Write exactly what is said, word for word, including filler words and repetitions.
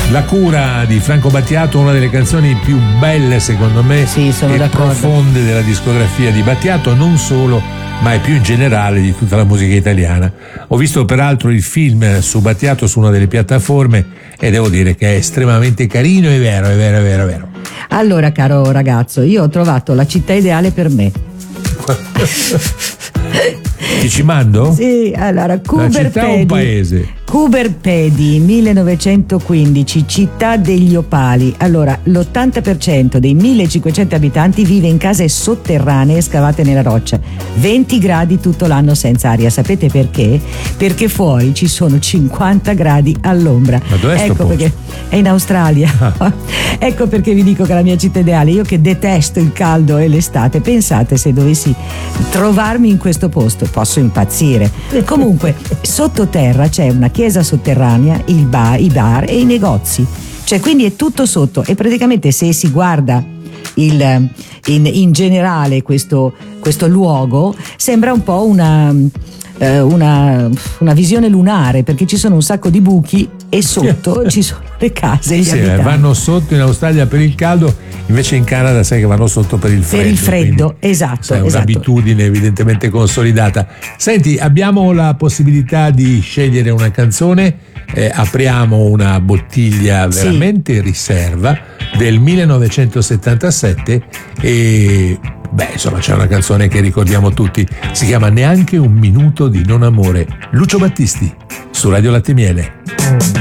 La cura di Franco Battiato, una delle canzoni più belle secondo me sì, sono e d'accordo. profonde della discografia di Battiato, non solo ma è più in generale di tutta la musica italiana. Ho visto peraltro il film su Battiato su una delle piattaforme e devo dire che è estremamente carino, è vero, è vero, è vero, è vero. Allora, caro ragazzo, io ho trovato la città ideale per me. Ti ci mando? Sì, allora, Una città o un Cuberpedi. paese? Cuberpedi, millenovecentoquindici, città degli opali. Allora, l'ottanta per cento dei millecinquecento abitanti vive in case sotterranee scavate nella roccia. venti gradi tutto l'anno senza aria. Sapete perché? Perché fuori ci sono cinquanta gradi all'ombra. Ma dov'è sto ecco posto? perché è in Australia. Ah. Ecco perché vi dico che è la mia città ideale. Io che detesto il caldo e l'estate, pensate se dovessi trovarmi in questo posto, posso impazzire. Comunque, sottoterra c'è una chiesa sotterranea, il bar, i bar e i negozi. Cioè, quindi è tutto sotto e praticamente se si guarda il, in, in generale questo, questo luogo sembra un po' una, eh, una, una visione lunare, perché ci sono un sacco di buchi e sotto ci sono le case e gli Sì, abitanti. vanno sotto in Australia per il caldo, invece in Canada sai che vanno sotto per il freddo. Per il freddo, quindi, esatto, sai, esatto. un'abitudine evidentemente consolidata. Senti, abbiamo la possibilità di scegliere una canzone, eh, apriamo una bottiglia veramente Sì. riserva del millenovecentosettantasette e beh, insomma, c'è una canzone che ricordiamo tutti, si chiama Neanche un minuto di non amore. Lucio Battisti su Radio Latte e Miele.